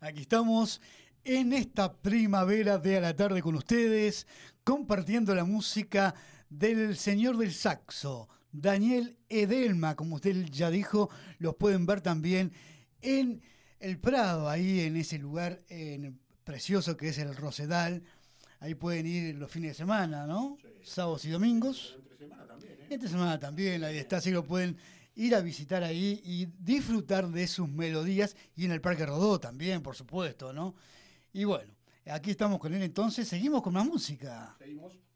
Aquí estamos en esta primavera de a la tarde con ustedes, compartiendo la música del señor del saxo, Daniel Edelma, como usted ya dijo, los pueden ver también en el Prado, ahí en ese lugar precioso que es el Rosedal. Ahí pueden ir los fines de semana, ¿no? Sí. Sábados y domingos. Entre semana también, ¿eh? Entre semana también, ahí está, así lo pueden ir a visitar ahí y disfrutar de sus melodías, y en el Parque Rodó también, por supuesto, ¿no? Y bueno, aquí estamos con él entonces, seguimos con más música. Seguimos.